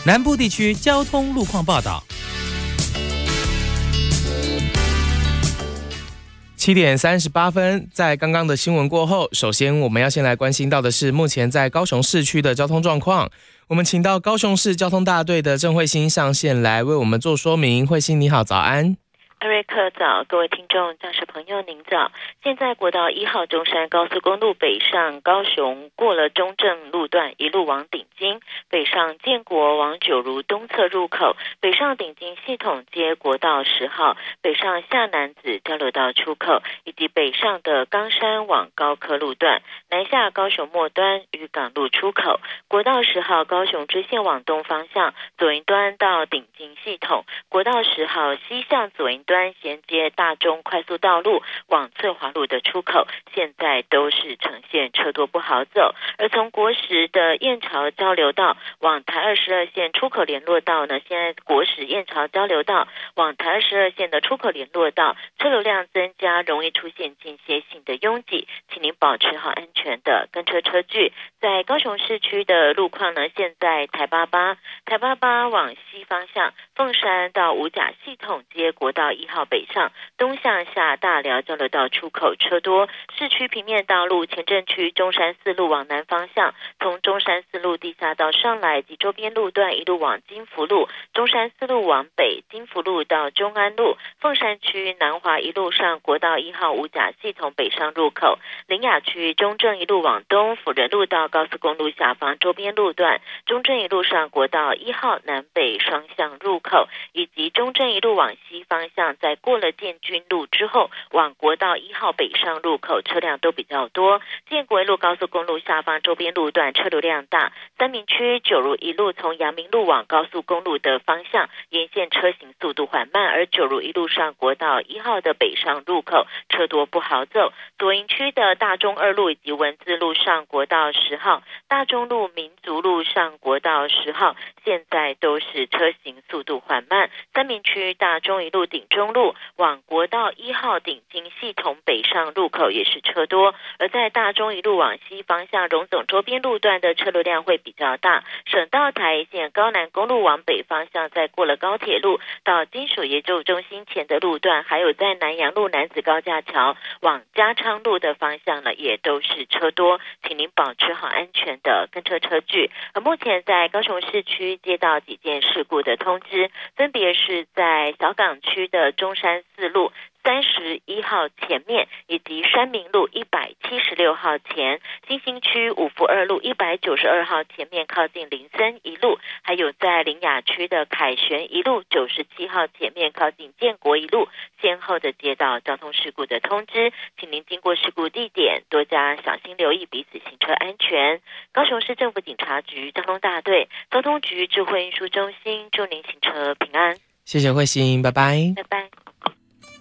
南部地区交通路况报道。7:38，在刚刚的新闻过后，首先我们要先来关心到的是目前在高雄市区的交通状况。我们请到高雄市交通大队的郑慧欣上线来为我们做说明。慧欣你好，早安。 艾瑞克早，各位听众驾驶朋友您早。现在国道1号中山高速公路北上高雄，过了中正路段，一路往顶金，北上建国往九如东侧入口，北上顶金系统接国道10号，北上下楠子交流道出口，以及北上的冈山往高科路段，南下高雄末端渔港路出口，国道10号高雄支线往东方向，左营端到顶金系统，国道10号西向左营端衔接大中快速道路往翠华路的出口，现在都是呈现车多不好走。而从国十的燕巢交流道往台22线出口联络道呢，现在国十燕巢交流道往台22线的出口联络道车流量增加，容易出现间歇性的拥挤，请您保持好安全的跟车车距。在高雄市区的路况呢，现在台88往西方向，凤山到五甲系统接国道1号北上，东向下大寮交流道出口车多。市区平面道路前镇区中山四路往南方向，从中山四路地下道上来及周边路段一路往金福路，中山四路往北，金福路到中安路，凤山区南华一路上国道1号五甲系统北上入口，苓雅区中正一路往东，辅仁路到高速公路下方周边路段，中正一路上国道1号南北双向入口，以及中正一路往西方向，在过了建军路之后往国道1号北上入口车辆都比较多。建国一路高速公路下方周边路段车流量大，三民区九如一路从阳明路往高速公路的方向沿线车行速度缓慢，而九如一路上国道1号的北上入口车多不好走。左营区的大中二路以及文字路上国道10号，大中路民族路上国道10号现在都是车行速度缓慢。三民区大中一路顶中路往国道1号顶金系统北上入口也是车多，而在大中一路往西方向荣总周边路段的车流量会比较大。省道台线高南公路往北方向，在过了高铁路到金属研究中心前的路段，还有在南阳路南子高架桥往嘉昌路的方向呢，也都是车多，请您保持好安全的跟车车距。而目前在高雄市区接到几件事故的通知，分别是在小港区的中山四路31号前面，以及山民路176号前，新兴区五福二路192号前面靠近林森一路，还有在苓雅区的凯旋一路97号前面靠近建国一路，先后的接到交通事故的通知，请您经过事故地点多加小心留意彼此行车安全。高雄市政府警察局交通大队交通局智慧运输中心祝您行车平安。 谢谢慧欣，拜拜。 拜拜。